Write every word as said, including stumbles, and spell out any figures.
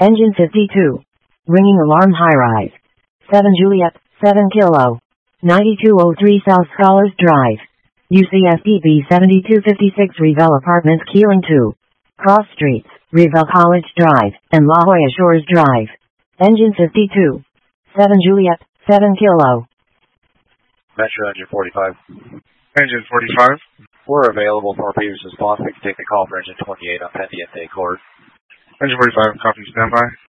Engine fifty-two. Ringing alarm high-rise. seven Juliet, seven Kilo. ninety-two oh three South Scholars Drive. U C S P B seventy-two fifty-six Revelle Apartments Keeling two. Cross Streets, Revelle College Drive, and La Jolla Shores Drive. Engine fifty-two. seven Juliet, seven Kilo. Metro Engine forty-five. Engine forty-five. We're available for a previous response. We can take the call for Engine twenty-eight on Pendiente Court. Engine forty-five, copy, standby.